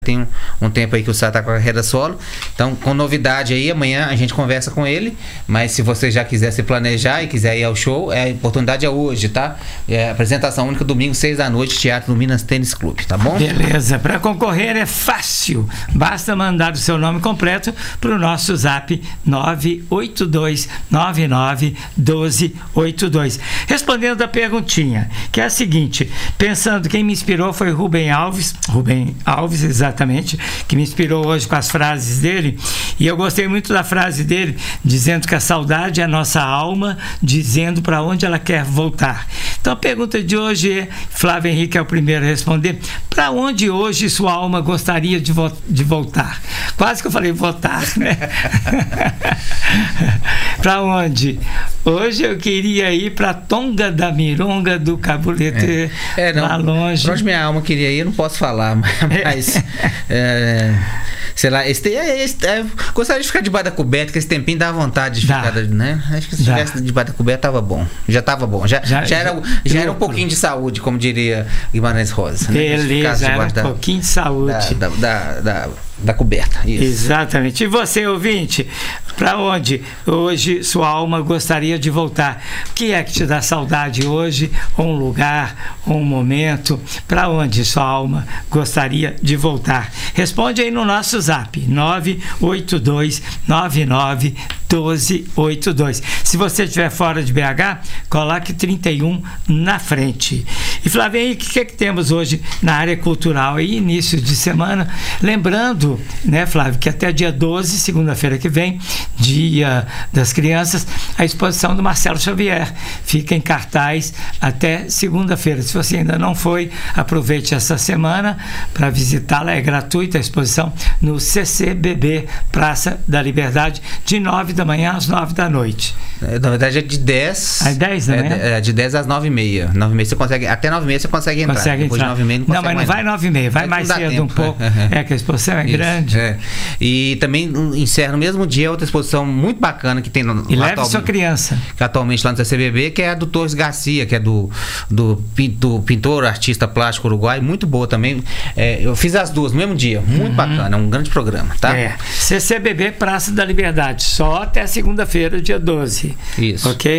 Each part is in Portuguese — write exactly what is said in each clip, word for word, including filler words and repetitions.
tem um, um tempo aí que o Sá tá com a carreira solo, então com novidade aí, amanhã a gente conversa com ele, mas se você já quiser se planejar e quiser ir ao show, é, a oportunidade é hoje, tá? É, apresentação única, domingo, seis da noite, Teatro do Minas Tênis Clube, tá bom? Beleza, para concorrer é fácil, basta mandar o seu nome completo para o nosso zap nove oito dois nove nove um dois oito dois. Respondendo a perguntinha, que é a seguinte, pensando quem me inspirou foi Rubem Alves, Rubem Alves, exatamente, Exatamente, que me inspirou hoje com as frases dele, e eu gostei muito da frase dele, dizendo que a saudade é a nossa alma, dizendo para onde ela quer voltar. Então a pergunta de hoje é, Flávio Henrique é o primeiro a responder, para onde hoje sua alma gostaria de, vo de voltar? Quase que eu falei votar, né? Para onde? Hoje eu queria ir para Tonga da Mironga do Cabulete, é. É, não, lá longe. Para onde minha alma queria ir, eu não posso falar, mas... É, sei lá, esse, esse, é, gostaria de ficar debaixo da coberta, que esse tempinho dá vontade de dá. ficar, né? Acho que se dá. tivesse debaixo da coberta tava bom, já tava bom, já, já, já, era, já era um pouquinho de saúde, como diria Guimarães Rosa, né? Beleza, era um da, pouquinho de saúde da, da, da, da, da coberta, isso. Exatamente. E você, ouvinte, para onde hoje sua alma gostaria de voltar? O que é que te dá saudade hoje? Ou um lugar, ou um momento? Para onde sua alma gostaria de voltar? Responde aí no nosso zap nove oito dois nove nove um dois oito dois. Se você estiver fora de B H, coloque trinta e um na frente. E Flávio Henrique, o que é que temos hoje na área cultural aí, início de semana? Lembrando, né, Flávio, que até dia doze, segunda-feira que vem, Dia das Crianças, a exposição do Marcelo Xavier fica em cartaz até segunda-feira. Se você ainda não foi, aproveite essa semana para visitá-la, é gratuita a exposição no C C B B, Praça da Liberdade, de nove da manhã às nove da noite. Na verdade é de dez às dez da manhã? É, é de dez às nove e meia. nove e meia você consegue, até nove e meia você consegue entrar. Consegue Depois entrar. de nove e meia não consegue. Não, mas não vai nove e meia, vai mais cedo tempo. um pouco. É que a exposição é Isso, grande. É. E também encerra no mesmo dia outra exposição muito bacana que tem no E leve atual, sua criança. Que atualmente lá no C C B B, que é a do Torres Garcia, que é do, do, do pintor, artista plástico uruguai, muito boa também. É, eu fiz as duas no mesmo dia, muito uhum. bacana, é um grande programa, tá? É. C C B B Praça da Liberdade, só até segunda-feira, dia doze. Isso. Ok?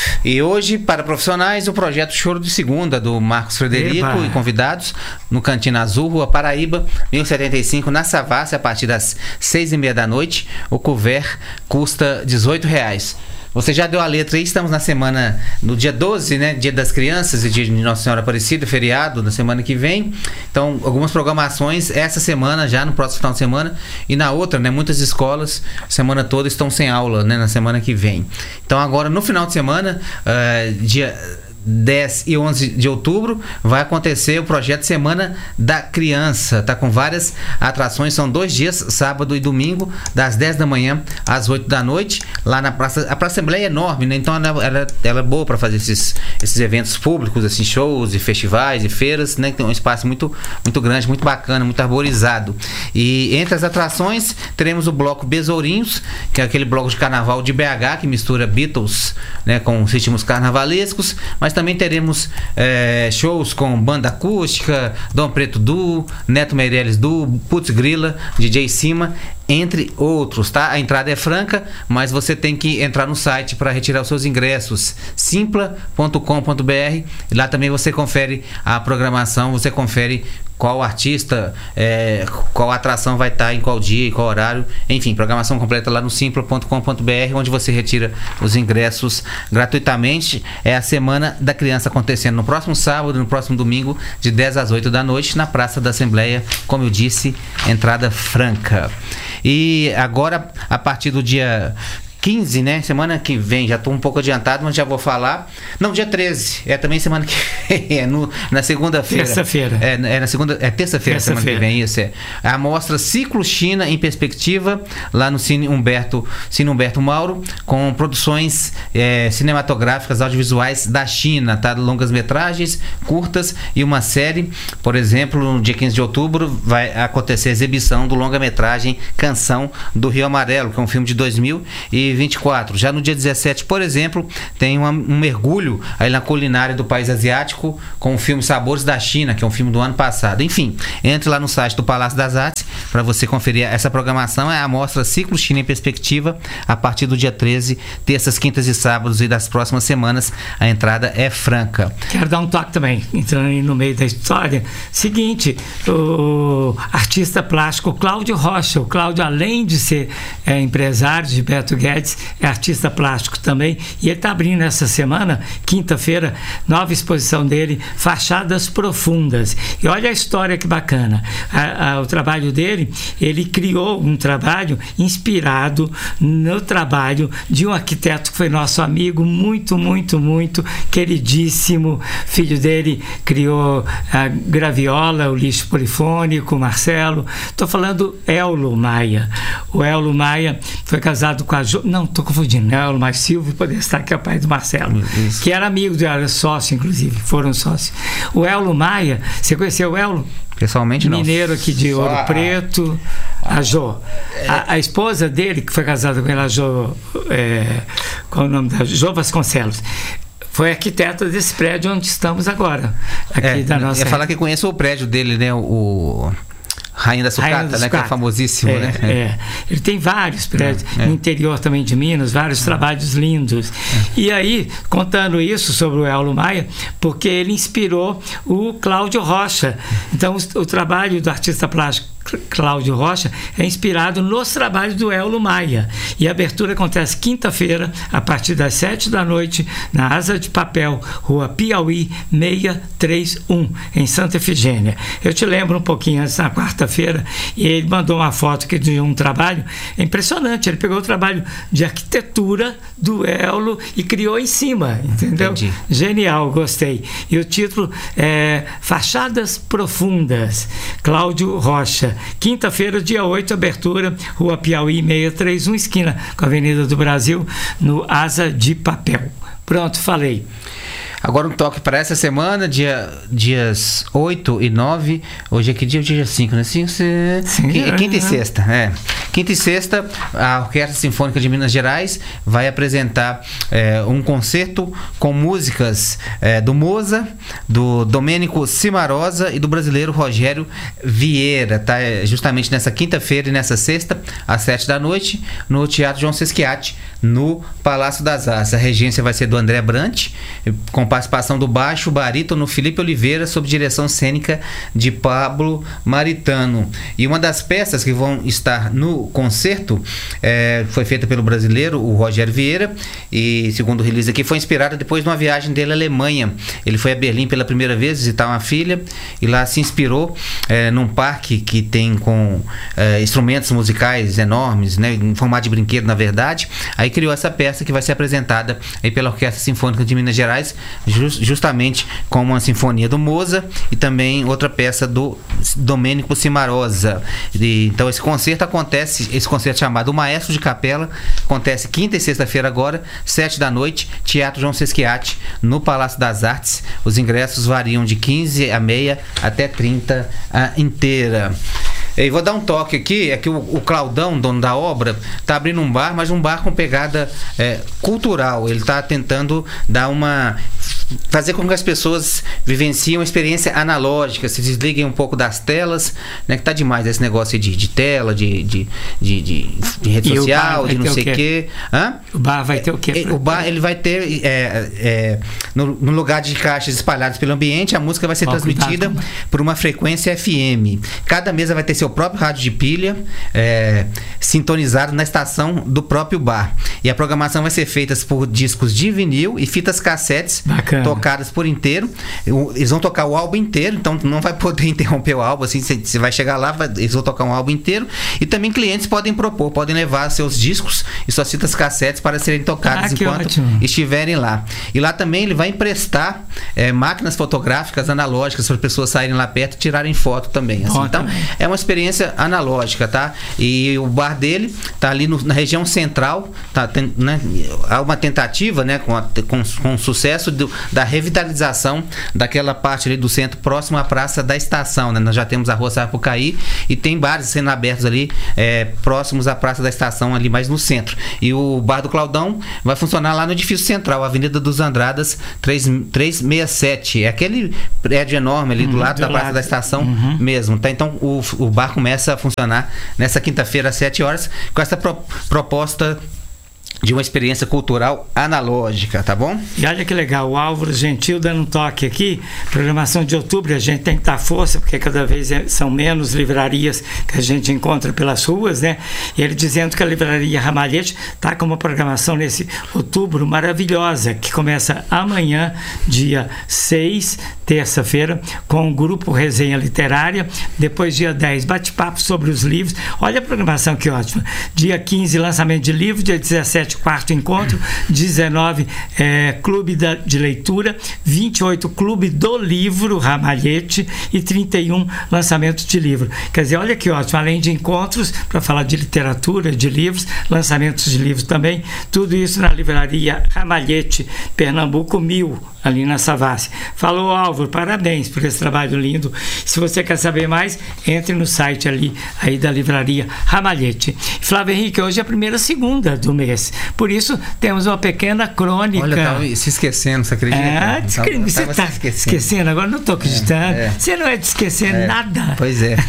E hoje, para profissionais, o projeto Choro de Segunda, do Marcos Frederico Eba. e convidados, no Cantina Azul, Rua Paraíba, mil e setenta e cinco, na Savassi, a partir das seis e meia da noite. O couvert custa dezoito reais. Você já deu a letra aí, estamos na semana, no dia doze, né? Dia das Crianças e dia de Nossa Senhora Aparecida, feriado, na semana que vem. Então, algumas programações essa semana, já no próximo final de semana, e na outra, né? Muitas escolas, semana toda, estão sem aula, né? Na semana que vem. Então, agora, no final de semana, uh, dia dez e onze de outubro, vai acontecer o projeto Semana da Criança, tá com várias atrações, são dois dias, sábado e domingo, das dez da manhã às oito da noite, lá na praça. A Praça Assembleia é enorme, né? Então ela, ela, ela é boa para fazer esses, esses eventos públicos, assim, shows e festivais e feiras, né? Tem um espaço muito, muito grande, muito bacana, muito arborizado. E entre as atrações teremos o bloco Besourinhos, que é aquele bloco de carnaval de B H que mistura Beatles, né, com ritmos carnavalescos, mas também teremos é, shows com banda acústica, Dom Preto Duo, Neto Meirelles Duo, Putz Grila, D J Cima, entre outros, tá? A entrada é franca, mas você tem que entrar no site para retirar os seus ingressos, simpla ponto com ponto br, e lá também você confere a programação, você confere qual artista, é, qual atração vai estar em qual dia e qual horário, enfim, programação completa lá no simpla ponto com ponto br, onde você retira os ingressos gratuitamente. É a Semana da Criança acontecendo no próximo sábado, no próximo domingo, de dez às oito da noite, na Praça da Assembleia, como eu disse, entrada franca. E agora, a partir do dia quinze, né? Semana que vem, já estou um pouco adiantado, mas já vou falar. Não, dia treze, é também semana que vem, é no, na segunda-feira. Terça-feira. É, é na segunda, é terça-feira, terça semana que vem, isso é. A mostra Ciclo China em Perspectiva, lá no Cine Humberto, Cine Humberto Mauro, com produções é, cinematográficas, audiovisuais da China, tá? Longas metragens, curtas e uma série. Por exemplo, no dia quinze de outubro vai acontecer a exibição do longa-metragem Canção do Rio Amarelo, que é um filme de dois mil e vinte e quatro. Já no dia dezessete, por exemplo, tem uma, um mergulho aí na culinária do país asiático com o filme Sabores da China, que é um filme do ano passado. Enfim, entre lá no site do Palácio das Artes para você conferir essa programação. É a mostra Ciclo China em Perspectiva, a partir do dia treze, terças, quintas e sábados e das próximas semanas. A entrada é franca. Quero dar um toque também, entrando aí no meio da história. Seguinte, o artista plástico Cláudio Rocha. O Cláudio, além de ser é, empresário de Beto Guedes, é artista plástico também, e ele está abrindo essa semana, quinta-feira, nova exposição dele, Fachadas Profundas. E olha a história que bacana. A, a, o trabalho dele, ele criou um trabalho inspirado no trabalho de um arquiteto que foi nosso amigo, muito, muito, muito queridíssimo. Filho dele criou a graviola, o lixo polifônico, Marcelo. Estou falando Eulo Maia. O Eulo Maia foi casado com a Jo... Não, estou confundindo. Eulo Maia Silva, poderia estar aqui, é o pai do Marcelo. Isso. Que era amigo, era sócio, inclusive. Foram sócios. O Eulo Maia, você conheceu o Eulo? Pessoalmente não. Mineiro aqui de Ouro a... Preto. A Jo. A, a esposa dele, que foi casada com ele, a Jo... É, qual é o nome da Jo Vasconcelos? Foi arquiteta desse prédio onde estamos agora. Aqui é, da nossa... Eu ia falar que conheço o prédio dele, né? O... Rainha da Sucata, Rainha da Sucata, né? Que é famosíssimo, é, né? É. Ele tem vários prédios é, é. no interior também de Minas, vários é. trabalhos lindos. É. E aí, contando isso sobre o Eulo Maia, porque ele inspirou o Cláudio Rocha. Então, o, o trabalho do artista plástico Cláudio Rocha é inspirado nos trabalhos do Eulo Maia. E a abertura acontece quinta-feira, a partir das sete da noite, na Asa de Papel, Rua Piauí seiscentos e trinta e um, em Santa Efigênia. Eu te lembro um pouquinho antes, na quarta-feira, e ele mandou uma foto aqui de um trabalho impressionante. Ele pegou o trabalho de arquitetura do Eulo e criou em cima, entendeu? Entendi. Genial, gostei. E o título é Fachadas Profundas, Cláudio Rocha. Quinta-feira, dia oito, abertura, Rua Piauí seiscentos e trinta e um, esquina com a Avenida do Brasil, no Asa de Papel. Pronto, falei. Agora um toque para essa semana, dia, dias oito e nove. Hoje é que dia? Dia cinco, né? cinco, se... Sim, Quinta é. e sexta, é. Quinta e sexta, a Orquestra Sinfônica de Minas Gerais vai apresentar é, um concerto com músicas é, do Moza, do Domênico Cimarosa e do brasileiro Rogério Vieira, tá? Justamente nessa quinta-feira e nessa sexta, às sete da noite, no Teatro João Sesquiati, no Palácio das Artes. A regência vai ser do André Brant, com participação do baixo barítono Felipe Oliveira, sob direção cênica de Pablo Maritano. E uma das peças que vão estar no concerto é, foi feita pelo brasileiro, o Rogério Vieira, e segundo o release aqui, foi inspirada depois de uma viagem dele à Alemanha. Ele foi a Berlim pela primeira vez visitar uma filha e lá se inspirou é, num parque que tem com é, instrumentos musicais enormes, né, em formato de brinquedo, na verdade. Aí criou essa peça que vai ser apresentada aí pela Orquestra Sinfônica de Minas Gerais, just, justamente com uma sinfonia do Moza e também outra peça do Domênico Cimarosa. E, então esse concerto acontece, esse concerto chamado O Maestro de Capela, acontece quinta e sexta-feira agora, sete da noite, Teatro João Sesquiati, no Palácio das Artes. Os ingressos variam de quinze a meia até trinta a inteira. E vou dar um toque aqui, é que o, o Claudão, dono da obra, está abrindo um bar, mas um bar com pegada é, cultural. Ele está tentando dar uma... fazer com que as pessoas vivenciem uma experiência analógica, se desliguem um pouco das telas, né? Que tá demais esse negócio de, de tela, de, de, de, de, de rede e social, de não sei o quê. Hã? O bar vai ter o quê? O bar, ele vai ter é, é, no, no lugar de caixas espalhadas pelo ambiente, a música vai ser Qual transmitida cuidado, por uma frequência F M. Cada mesa vai ter seu próprio rádio de pilha é, sintonizado na estação do próprio bar. E a programação vai ser feita por discos de vinil e fitas cassetes. Bacana. Tocadas por inteiro. Eles vão tocar o álbum inteiro, então não vai poder interromper o álbum, assim, você vai chegar lá, vai, eles vão tocar um álbum inteiro. E também clientes podem propor, podem levar seus discos e suas fitas cassetes para serem tocadas ah, enquanto ótimo. estiverem lá. E lá também ele vai emprestar é, máquinas fotográficas analógicas para as pessoas saírem lá perto e tirarem foto também. Assim. Então também. É uma experiência analógica, tá? E o bar dele tá ali no, na região central, tá, tem, né, há uma tentativa, né, com, a, com, com sucesso do, da revitalização daquela parte ali do centro, próximo à Praça da Estação, né? Nós já temos a Rua Sapucaí e tem bares sendo abertos ali é, próximos à Praça da Estação, ali mais no centro. E o Bar do Claudão vai funcionar lá no edifício central, Avenida dos Andradas trezentos e sessenta e sete. É aquele prédio enorme ali do uhum, lado do da Praça lado. da Estação uhum. mesmo. Tá? Então o, o bar começa a funcionar nessa quinta-feira às sete horas com essa pro, proposta de uma experiência cultural analógica, tá bom? E olha que legal, o Álvaro Gentil dando um toque aqui, programação de outubro, a gente tem que dar força, porque cada vez são menos livrarias que a gente encontra pelas ruas, né? E ele dizendo que a livraria Ramalhete está com uma programação nesse outubro maravilhosa, que começa amanhã, dia seis, terça-feira, com o grupo Resenha Literária, depois dia dez, bate-papo sobre os livros. Olha a programação que ótima. Dia quinze, lançamento de livro, dia dezessete, quarto encontro, dezenove é, clube da, de leitura, vinte e oito clube do livro Ramalhete e trinta e um lançamento de livro. Quer dizer, olha que ótimo, além de encontros para falar de literatura, de livros, lançamentos de livros também, tudo isso na livraria Ramalhete, Pernambuco mil, ali na Savassi. Falou, Álvaro, parabéns por esse trabalho lindo. Se você quer saber mais, entre no site ali aí da livraria Ramalhete. Flávio Henrique, hoje é a primeira segunda do mês. Por isso, temos uma pequena crônica. Olha, tava se esquecendo, você acredita? É, tava, você está esquecendo. esquecendo, agora não estou acreditando. É, é. Você não é de esquecer é. nada. Pois é.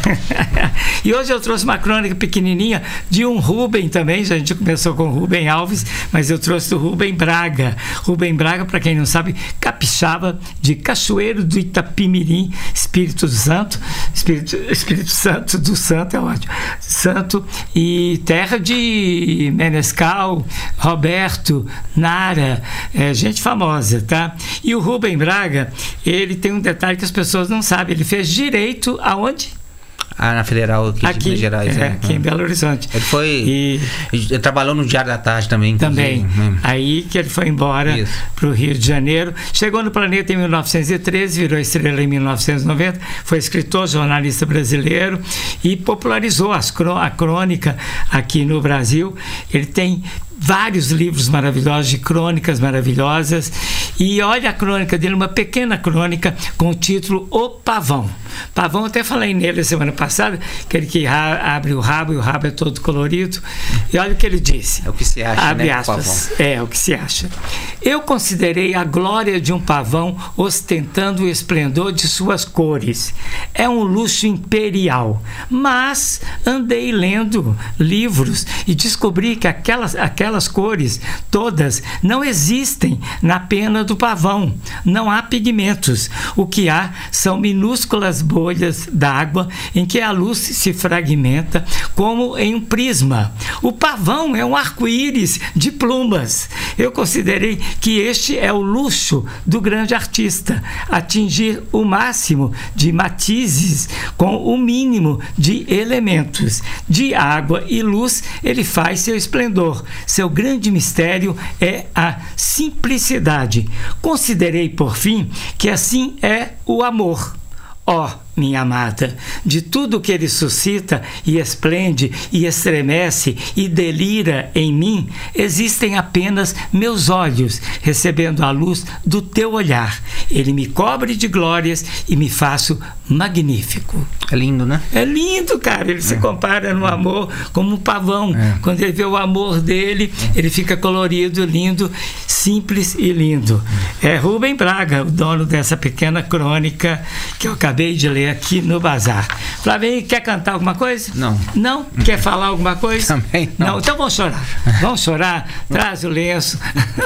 E hoje eu trouxe uma crônica pequenininha de um Rubem também, a gente começou com o Rubem Alves, mas eu trouxe do Rubem Braga. Rubem Braga, para quem não sabe, capixaba de Cachoeiro do Itapimirim, Espírito Santo, Espírito, Espírito Santo do Santo, é ótimo, Santo, e terra de Menescal, Roberto, Nara, é, gente famosa, tá? E o Rubem Braga, ele tem um detalhe que as pessoas não sabem, ele fez direito aonde? Ah, na Federal aqui, aqui de Minas Gerais. É, é. Aqui em Belo Horizonte. Ele foi. E, ele trabalhou no Diário da Tarde também. Também. Hum. Aí que ele foi embora para o Rio de Janeiro. Chegou no Planeta em mil novecentos e treze, virou estrela em mil novecentos e noventa. Foi escritor, jornalista brasileiro e popularizou as, a crônica aqui no Brasil. Ele tem vários livros maravilhosos, de crônicas maravilhosas. E olha a crônica dele, uma pequena crônica com o título O Pavão. Pavão, até falei nele semana passada, aquele que abre o rabo e o rabo é todo colorido. E olha o que ele disse. É o que se acha, abre né, aspas. É, o que se acha. Eu considerei a glória de um pavão ostentando o esplendor de suas cores. É um luxo imperial. Mas andei lendo livros e descobri que aquelas, aquelas cores todas não existem na pena do pavão. Não há pigmentos. O que há são minúsculas bolhas d'água em que a luz se fragmenta como em um prisma. O pavão é um arco-íris de plumas. Eu considerei que este é o luxo do grande artista, atingir o máximo de matizes com o mínimo de elementos. De água e luz, ele faz seu esplendor. Seu grande mistério é a simplicidade. Considerei, por fim, que assim é o amor. Ó, oh, minha amada, de tudo que ele suscita e esplende e estremece e delira em mim, existem apenas meus olhos, recebendo a luz do teu olhar. Ele me cobre de glórias e me faço magnífico. É lindo, né? É lindo, cara. Ele é. se compara no amor como um pavão. É. Quando ele vê o amor dele, é. ele fica colorido, lindo, simples e lindo. É Rubem Braga, o dono dessa pequena crônica que eu acabei de ler aqui no Bazar. Flávio, quer cantar alguma coisa? Não. Não? Quer falar alguma coisa? Também não. Não, então vamos chorar. Vamos chorar. Traz o lenço.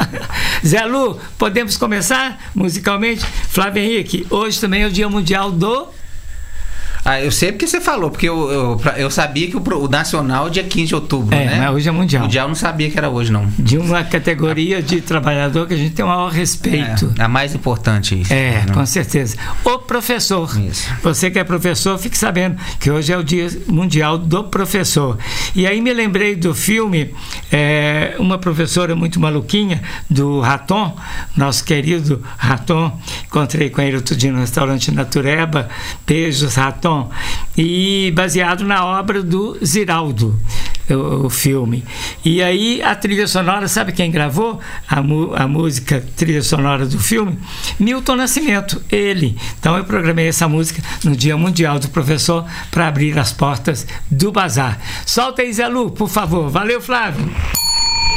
Zé Lu, podemos começar musicalmente? Flávio Henrique, hoje também é o Dia Mundial do... Ah, eu sei porque você falou, porque eu, eu, eu sabia que o, o nacional é dia quinze de outubro, é, né? Mas hoje é mundial. Mundial eu não sabia que era hoje, não. De uma categoria de trabalhador que a gente tem o maior respeito. É, a mais importante isso. É, não? Com certeza. O professor. Isso. Você que é professor, fique sabendo que hoje é o Dia Mundial do Professor. E aí me lembrei do filme, é, uma professora muito maluquinha, do Raton, nosso querido Raton. Encontrei com ele outro dia no restaurante Natureba. Beijos, Raton. E baseado na obra do Ziraldo. o, o filme. E aí a trilha sonora, sabe quem gravou a, a música trilha sonora do filme? Milton Nascimento, ele. Então eu programei essa música no Dia Mundial do Professor para abrir as portas do bazar. Solta aí, Zé Lu, por favor. Valeu, Flávio.